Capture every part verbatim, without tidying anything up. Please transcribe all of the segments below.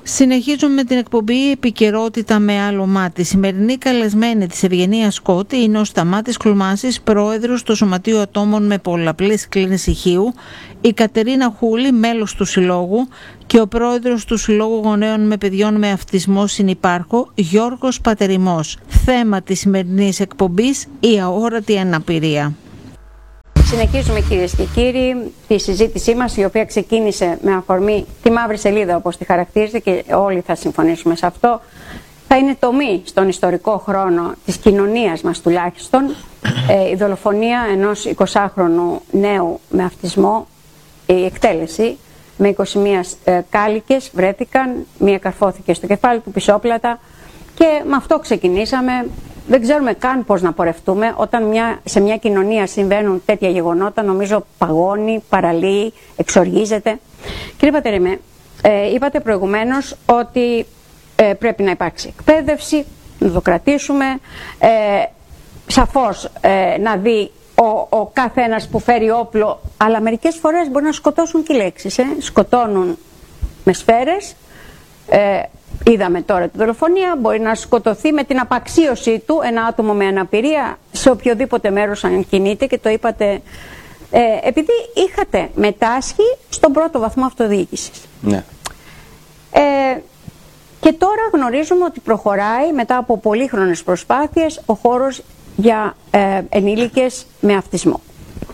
Συνεχίζουμε με την εκπομπή «Επικαιρότητα με άλλο μάτι». Σημερινή καλεσμένη της Ευγενίας Σκότη είναι ο Σταμάτης Κλουμάσης, πρόεδρος του Σωματείου Ατόμων με Πολλαπλή Σκλήνης Ηχείου, η Κατερίνα Χούλη, μέλος του Συλλόγου, και ο πρόεδρος του Συλλόγου Γονέων με Παιδιών με Αυτισμό Συνυπάρχο, Γιώργος Πατερημός. Θέμα της σημερινής εκπομπής: η αόρατη αναπηρία. Συνεχίζουμε, κυρίες και κύριοι, τη συζήτησή μας, η οποία ξεκίνησε με αφορμή τη μαύρη σελίδα, όπως τη χαρακτήριζε, και όλοι θα συμφωνήσουμε σε αυτό. Θα είναι τομή στον ιστορικό χρόνο της κοινωνίας μας τουλάχιστον ε, η δολοφονία ενός εικοσάχρονου νέου με αυτισμό, η εκτέλεση με είκοσι μία ε, κάλικες βρέθηκαν, μία καρφώθηκε στο κεφάλι του, πισόπλατα, και με αυτό ξεκινήσαμε. Δεν ξέρουμε καν πώς να πορευτούμε. Όταν μια, σε μια κοινωνία συμβαίνουν τέτοια γεγονότα, νομίζω παγώνει, παραλύει, εξοργίζεται. Κύριε Πατερημέ, ε, είπατε προηγουμένως ότι ε, πρέπει να υπάρξει εκπαίδευση, να το κρατήσουμε, ε, σαφώς ε, να δει ο, ο κάθε ένας που φέρει όπλο, αλλά μερικές φορές μπορεί να σκοτώσουν και οι λέξεις, ε, σκοτώνουν με σφαίρες. Ε, Είδαμε τώρα τη δολοφονία, μπορεί να σκοτωθεί με την απαξίωσή του ένα άτομο με αναπηρία σε οποιοδήποτε μέρος αν κινείται, και το είπατε ε, επειδή είχατε μετάσχει στον πρώτο βαθμό αυτοδιοίκησης. Ναι. Ε, και τώρα γνωρίζουμε ότι προχωράει μετά από πολύχρονες προσπάθειες ο χώρος για ε, ενήλικες με αυτισμό.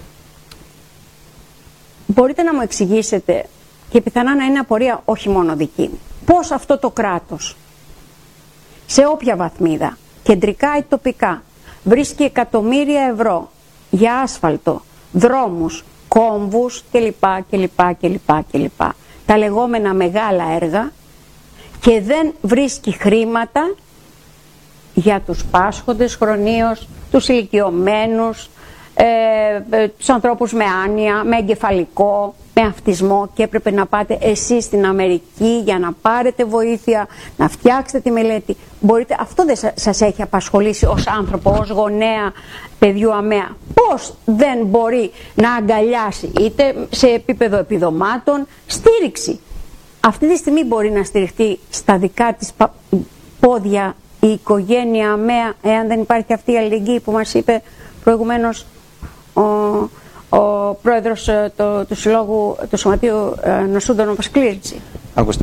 Μπορείτε να μου εξηγήσετε, και πιθανά να είναι απορία όχι μόνο δική μου, πώς αυτό το κράτος, σε όποια βαθμίδα, κεντρικά ή τοπικά, βρίσκει εκατομμύρια ευρώ για άσφαλτο, δρόμους, κόμβους κλπ. κλπ, κλπ, κλπ. Τα λεγόμενα μεγάλα έργα, και δεν βρίσκει χρήματα για τους πάσχοντες χρονίως, τους ηλικιωμένους, ε, ε, τους ανθρώπους με άνοια, με εγκεφαλικό, με αυτισμό, και έπρεπε να πάτε εσείς στην Αμερική για να πάρετε βοήθεια, να φτιάξετε τη μελέτη. Μπορείτε, αυτό δεν σας έχει απασχολήσει ως άνθρωπο, ως γονέα παιδιού αμαία? Πώς δεν μπορεί να αγκαλιάσει, είτε σε επίπεδο επιδομάτων, στήριξη? Αυτή τη στιγμή μπορεί να στηριχτεί στα δικά της πόδια η οικογένεια αμαία, εάν δεν υπάρχει αυτή η αλληλεγγύη που μας είπε προηγουμένως ο, ο πρόεδρος το, του Συλλόγου του Σωματείου Νοσούντων όπως Κλήρηση? Ακούστε.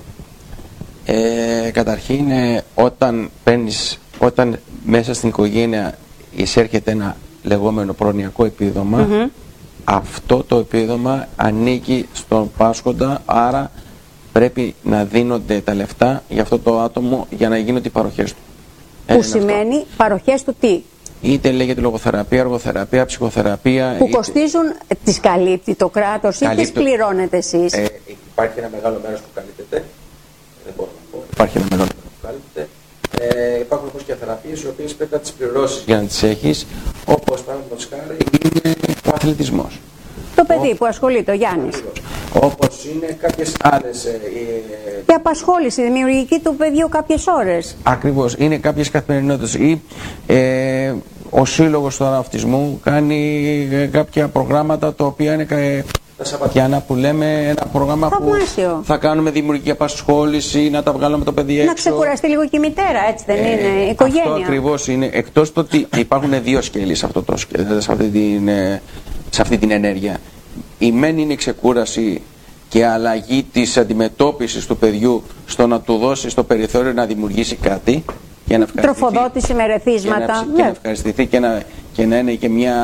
Ε, καταρχήν, όταν, παίρνεις, όταν μέσα στην οικογένεια εισέρχεται ένα λεγόμενο προνοιακό επίδομα, mm-hmm. αυτό το επίδομα ανήκει στον πάσχοντα, άρα πρέπει να δίνονται τα λεφτά για αυτό το άτομο για να γίνονται οι παροχές του. Που ε, σημαίνει αυτό. Παροχές του τι? Είτε λέγεται λογοθεραπεία, αργοθεραπεία, ψυχοθεραπεία. Που είτε... κοστίζουν, τις καλύπτει το κράτος ή τις πληρώνετε εσείς? Ε, υπάρχει ένα μεγάλο μέρος που καλύπτεται. Δεν μπορώ να πω. Υπάρχει ένα μεγάλο μέρος που καλύπτεται. Ε, υπάρχουν όμως και θεραπείες οι οποίες πρέπει να τις πληρώσεις για να τις έχεις. Όπως παραδείγματος χάρη είναι ο αθλητισμός. Το παιδί ο... που ασχολείται, ο Γιάννης. Όπως είναι κάποιες άλλες... Ε, και απασχόληση δημιουργική του παιδιού κάποιες ώρες. Ακριβώς. Είναι κάποιες καθημερινότητες. Ή ε, ο Σύλλογος του Αυτισμού κάνει ε, κάποια προγράμματα τα οποία είναι ε, τα Σαββατιανά που λέμε, ένα πρόγραμμα Θαυμάσιο. Που θα κάνουμε δημιουργική απασχόληση, να τα βγάλουμε το παιδί έξω. Να ξεκουραστεί λίγο και η μητέρα, έτσι δεν ε, είναι, η οικογένεια. Αυτό ακριβώς είναι. Εκτός το ότι υπάρχουν δύο σκέλη σε, αυτό το, σε, αυτή την, σε αυτή την ενέργεια. Η μεν είναι η ξεκούραση και αλλαγή της αντιμετώπισης του παιδιού στο να του δώσει στο περιθώριο να δημιουργήσει κάτι και να τροφοδότηση με ρεθίσματα και να, και να ευχαριστηθεί και να, και να είναι και μια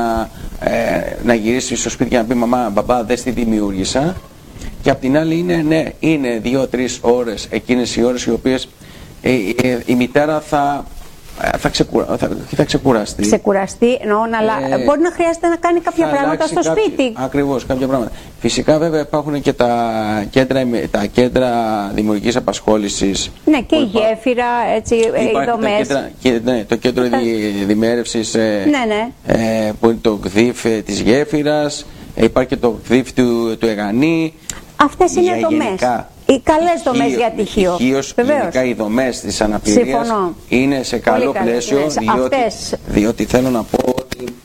ε, να γυρίσει στο σπίτι και να πει μαμά, μπαμπά, δες τι δημιούργησα. Και απ' την άλλη είναι, ναι, είναι δύο-τρεις ώρες εκείνες οι ώρες οι οποίες ε, ε, η μητέρα θα Θα, ξεκουρα... θα... θα ξεκουραστεί. Ξεκουραστεί, εννοώ, αλλά ε... μπορεί να χρειάζεται να κάνει κάποια πράγματα στο κάποιο... σπίτι. Ακριβώς, κάποια πράγματα. Φυσικά, βέβαια, υπάρχουν και τα κέντρα, τα κέντρα δημιουργικής απασχόλησης. Ναι, και η γέφυρα, έτσι, οι δομές. Κέντρα... Και, ναι, το κέντρο τα... δημέρευσης, ε... ναι, ναι. Ε, που είναι το ΚΔΙΦ ε, της γέφυρας. Ε, υπάρχει και το ΚΔΙΦ του, του Εγανή. Αυτές είναι δομές. Οι καλές δομές για τυχείο. Γενικά οι δομές της αναπηρίας είναι σε καλό πλαίσιο, διότι, διότι θέλω να πω ότι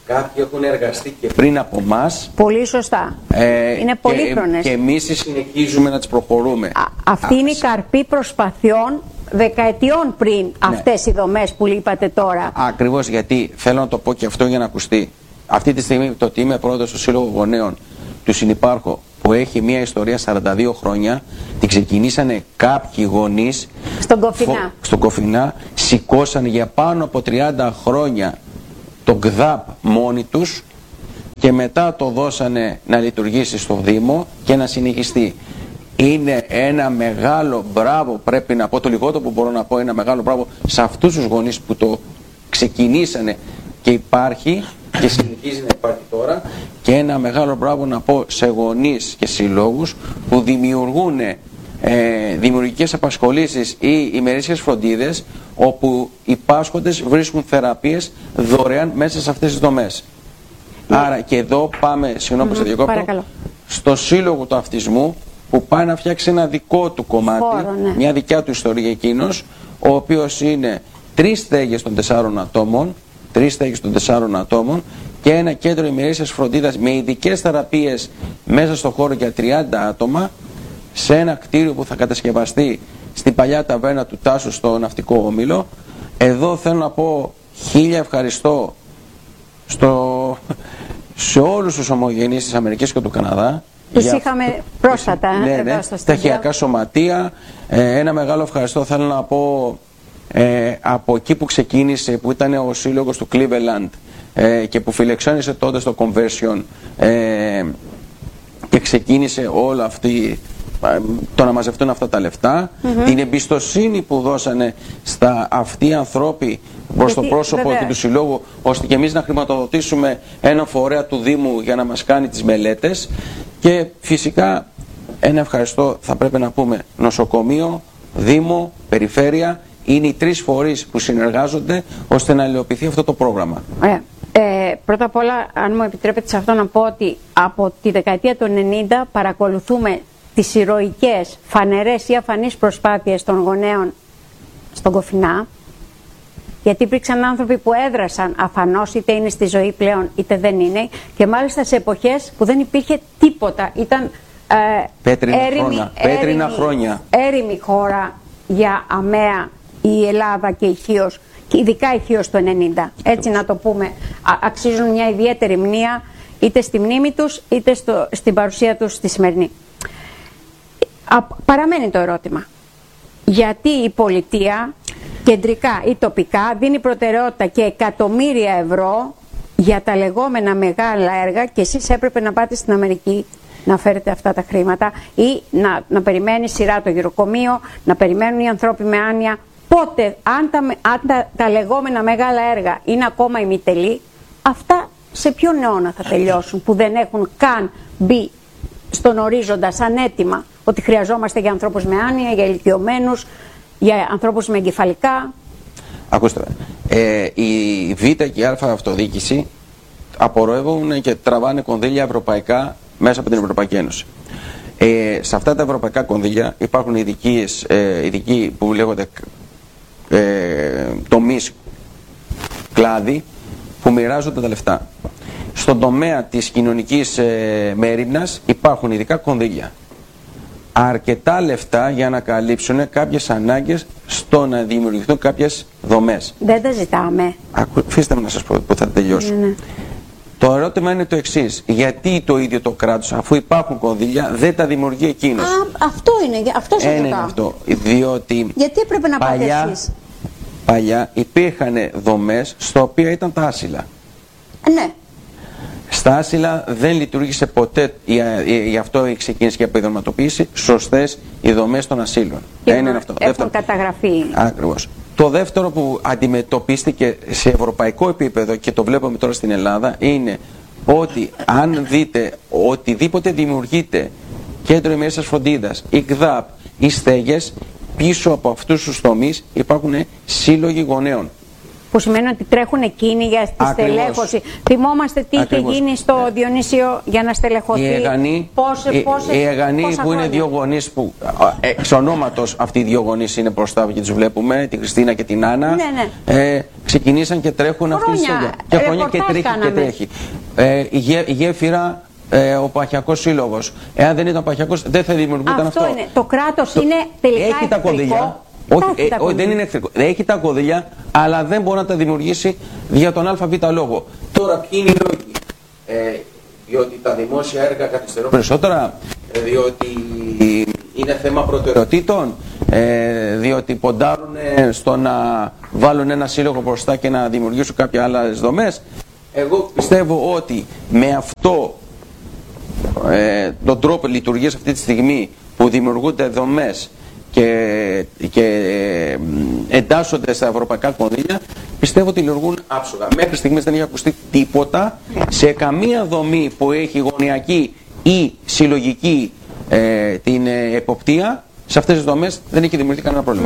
Κάποιοι έχουν εργαστεί και πριν από εμάς. Πολύ σωστά. Ε, είναι πολύχρονες. Και, και εμείς συνεχίζουμε να τις προχωρούμε. Α, αυτή Α, είναι η καρπή προσπαθειών δεκαετιών πριν, ναι, αυτές οι δομές που είπατε τώρα. Ακριβώς, γιατί θέλω να το πω και αυτό για να ακουστεί. Αυτή τη στιγμή το ότι είμαι πρόεδρος του Σύλλογου Γονέων του Συνυπάρχου, που έχει μια ιστορία σαράντα δύο χρόνια, την ξεκινήσανε κάποιοι γονείς στον Κοφινά. Στον Κοφινά, σηκώσανε για πάνω από τριάντα χρόνια το ΚΔΑΠ μόνοι τους και μετά το δώσανε να λειτουργήσει στο Δήμο και να συνεχιστεί. Είναι ένα μεγάλο μπράβο, πρέπει να πω, το λιγότερο που μπορώ να πω, ένα μεγάλο μπράβο σε αυτούς τους γονείς που το ξεκινήσανε και υπάρχει και συνεχίζει να υπάρχει τώρα, και ένα μεγάλο μπράβο να πω σε γονείς και συλλόγους που δημιουργούν ε, δημιουργικές απασχολήσεις ή ημερήσιες φροντίδες, όπου οι πάσχοντες βρίσκουν θεραπείες δωρεάν μέσα σε αυτές τις δομές. Ναι. Άρα και εδώ πάμε, συγγνώμη που σε διακόπτω, στο Σύλλογο του Αυτισμού, που πάει να φτιάξει ένα δικό του κομμάτι, Φόρο, ναι, μια δικιά του ιστορία εκείνος, ο οποίος είναι τρεις στέγες των τεσσάρων ατόμων, τρεις στέγες των τεσσάρων ατόμων και ένα κέντρο ημερήσιας φροντίδας με ειδικές θεραπείες μέσα στο χώρο για τριάντα άτομα, σε ένα κτίριο που θα κατασκευαστεί στην παλιά ταβέρνα του Τάσου στο Ναυτικό Όμιλο. Εδώ θέλω να πω χίλια ευχαριστώ στο, σε όλους τους ομογενείς της Αμερικής και του Καναδά. Τους για... είχαμε πρόσφατα, ναι, ναι, εδώ στο τα χειακά σωματεία. Ε, ένα μεγάλο ευχαριστώ θέλω να πω ε, από εκεί που ξεκίνησε, που ήταν ο σύλλογος του Cleveland ε, και που φιλεξώνησε τότε στο Conversion ε, και ξεκίνησε όλα αυτή το να μαζευτούν αυτά τα λεφτά, mm-hmm, την εμπιστοσύνη που δώσανε στα αυτοί οι ανθρώποι προς το πρόσωπο βέβαια και του συλλόγου, ώστε και εμείς να χρηματοδοτήσουμε ένα φορέα του Δήμου για να μας κάνει τις μελέτες. Και φυσικά ένα ευχαριστώ θα πρέπει να πούμε νοσοκομείο, Δήμο, Περιφέρεια, είναι οι τρεις φορείς που συνεργάζονται ώστε να υλοποιηθεί αυτό το πρόγραμμα. Ωραία. Ε, πρώτα απ' όλα, αν μου επιτρέπετε σε αυτό να πω ότι από τη δεκαετία του ενενήντα παρακολουθούμε τις ηρωικές, φανερές ή αφανείς προσπάθειες των γονέων στον Κοφινά, γιατί υπήρξαν άνθρωποι που έδρασαν αφανώς, είτε είναι στη ζωή πλέον είτε δεν είναι, και μάλιστα σε εποχές που δεν υπήρχε τίποτα. Ήταν ε, πέτρινα, έρημη, χρόνια. Πέτρινα έρημη, χρόνια. έρημη χώρα για αμαία η Ελλάδα και η Χίος, και ειδικά η Χίος του ενενήντα. Έτσι να το πούμε, Α, αξίζουν μια ιδιαίτερη μνήα είτε στη μνήμη τους είτε στο, στην παρουσία τους στη σημερινή. Α, παραμένει το ερώτημα. Γιατί η πολιτεία κεντρικά ή τοπικά δίνει προτεραιότητα και εκατομμύρια ευρώ για τα λεγόμενα μεγάλα έργα, και εσείς έπρεπε να πάτε στην Αμερική να φέρετε αυτά τα χρήματα, ή να, να περιμένει σειρά το γυροκομείο, να περιμένουν οι ανθρώποι με άνοια. Πότε, αν τα, αν τα, τα λεγόμενα μεγάλα έργα είναι ακόμα ημιτελή, αυτά σε ποιον αιώνα θα τελειώσουν, που δεν έχουν καν μπει στον ορίζοντα σαν αίτημα ότι χρειαζόμαστε για ανθρώπους με άνοια, για ηλικιωμένους, για ανθρώπους με εγκεφαλικά. Ακούστε, ε, η Β και η Α αυτοδιοίκηση απορροεύουν και τραβάνε κονδύλια ευρωπαϊκά μέσα από την Ευρωπαϊκή Ένωση. Ε, σε αυτά τα ευρωπαϊκά κονδύλια υπάρχουν ειδικοί, ε, ειδικοί που λέγονται ε, τομείς, κλάδοι, που μοιράζονται τα λεφτά. Στον τομέα της κοινωνικής ε, μέριμνας υπάρχουν ειδικά κονδύλια. Αρκετά λεφτά για να καλύψουν κάποιες ανάγκες στο να δημιουργηθούν κάποιες δομές. Δεν τα ζητάμε. Αφήστε με να σας πω που θα τελειώσω. Ναι, ναι. Το ερώτημα είναι το εξής. Γιατί το ίδιο το κράτος, αφού υπάρχουν κονδύλια, δεν τα δημιουργεί εκείνος? Α, αυτό είναι. Αυτό σας ρωτάω. Είναι αυτό. Διότι γιατί έπρεπε να παλιά, πάτε εσείς? Παλιά υπήρχαν δομές στα οποία ήταν τα άσυλα. Ναι. Στα άσυλα δεν λειτουργήσε ποτέ, γι' αυτό ξεκίνησε και η αποδοματοποίηση, σωστές οι δομές των ασύλων. Ένα είναι αυτό. Έχουν δεύτερο, καταγραφεί. Ακριβώς. Το δεύτερο που αντιμετωπίστηκε σε ευρωπαϊκό επίπεδο και το βλέπουμε τώρα στην Ελλάδα είναι ότι αν δείτε οτιδήποτε δημιουργείται, κέντρο ημερήσιας φροντίδας, η ΚΔΑΠ, οι στέγες, πίσω από αυτούς τους τομείς υπάρχουν σύλλογοι γονέων. που σημαίνει ότι τρέχουν εκείνοι για τη στελέχωση. Θυμόμαστε τι Ακριβώς. είχε γίνει στο Διονύσιο για να στελεχωθεί. Οι Εγανοί, πόσε, πόσες, οι Εγανοί που είναι δύο γονείς που εξ ονόματος αυτοί οι δύο γονείς είναι μπροστά και τους βλέπουμε, την Χριστίνα και την Άννα. Ναι, ναι. Ε, ξεκινήσαν και τρέχουν αυτή τη στιγμή. Και χρόνια και τρέχει κάναμε. και τρέχει. Ε, η, γέ, η γέφυρα, ε, ο Παχιακός Σύλλογος. Εάν δεν ήταν Παχιακός, δεν θα δημιουργούταν αυτό. αυτό. Είναι. Το κράτος είναι τελικά έχει τα κονδύλια. Όχι, ε, όχι, δεν είναι εχθρικό. Έχει τα κονδύλια, αλλά δεν μπορεί να τα δημιουργήσει για τον ΑΒ λόγο. Τώρα, ποιοι είναι οι λόγοι? Ε, διότι τα δημόσια έργα καθυστερούν περισσότερα, διότι είναι θέμα προτεραιοτήτων, ε, διότι ποντάρουν στο να βάλουν ένα σύλλογο μπροστά και να δημιουργήσουν κάποια άλλες δομές. Εγώ πιστεύω ότι με αυτό ε, τον τρόπο λειτουργίας αυτή τη στιγμή που δημιουργούνται δομές και, και ε, εντάσσονται στα ευρωπαϊκά κονδύλια, πιστεύω ότι λειτουργούν άψογα. Μέχρι στιγμής δεν έχει ακουστεί τίποτα σε καμία δομή που έχει γωνιακή ή συλλογική ε, την ε, εποπτεία. Σε αυτές τις δομές δεν έχει δημιουργηθεί κανένα πρόβλημα.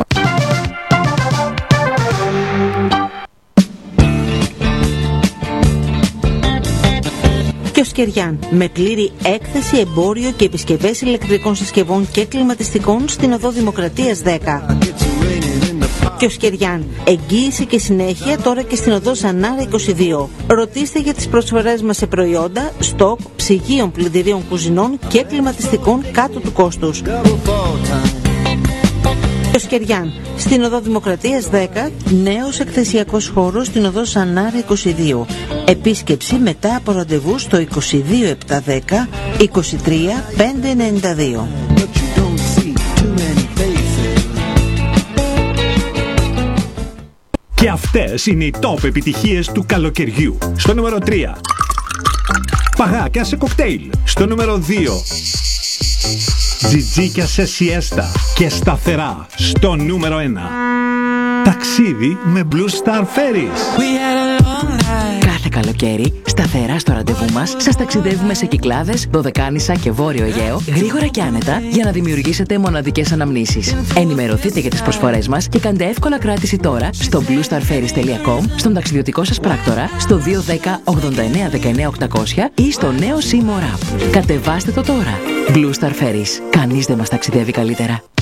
Κιοσκεριάν, με πλήρη έκθεση, εμπόριο και επισκευές ηλεκτρικών συσκευών και κλιματιστικών στην οδό Δημοκρατίας δέκα. Κιοσκεριάν, εγγύηση και συνέχεια τώρα και στην οδό Ζανάρα είκοσι δύο. Ρωτήστε για τις προσφορές μας σε προϊόντα, στόκ, ψυγείων, πλυντηρίων κουζινών και κλιματιστικών κάτω του κόστους. Κιοσκεριάν, στην οδό Δημοκρατίας δέκα, νέος εκθεσιακός χώρος στην οδό Ζανάρα είκοσι δύο. Επίσκεψη μετά από ραντεβού στο είκοσι δύο επτακόσια δέκα είκοσι τρία πεντακόσια ενενήντα δύο. Και αυτές είναι οι top επιτυχίες του καλοκαιριού. Στο νούμερο τρία, παγάκια σε κοκτέιλ. Στο νούμερο δύο, τζιτζίκια σε σιέστα και σταθερά. Στο νούμερο ένα, ταξίδι με Blue Star Ferries. Κάθε καλοκαίρι, σταθερά στο ραντεβού μας, σας ταξιδεύουμε σε Κυκλάδες, Δωδεκάνησα και Βόρειο Αιγαίο, γρήγορα και άνετα, για να δημιουργήσετε μοναδικές αναμνήσεις. Ενημερωθείτε για τις προσφορές μας και κάντε εύκολα κράτηση τώρα στο blue star ferries τελεία com, στον ταξιδιωτικό σας πράκτορα, στο δύο ένα μηδέν ογδόντα εννέα δεκαεννέα οκτακόσια ή στο νέο Seymour App. Κατεβάστε το τώρα. Blue Star Ferries. Κανείς δεν μας ταξιδεύει καλύτερα.